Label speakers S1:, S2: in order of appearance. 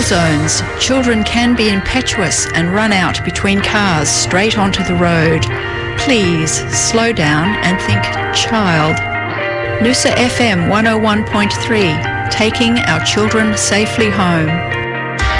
S1: zones, children can be impetuous and run out between cars straight onto the road. Please slow down and think child. Noosa FM 101.3, taking our children safely home.